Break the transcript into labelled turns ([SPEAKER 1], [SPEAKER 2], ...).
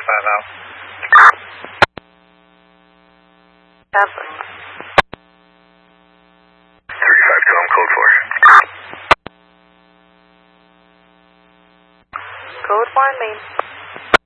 [SPEAKER 1] 5 out.
[SPEAKER 2] Copy.
[SPEAKER 3] 35 Tom, code 4.
[SPEAKER 2] Code 4 main.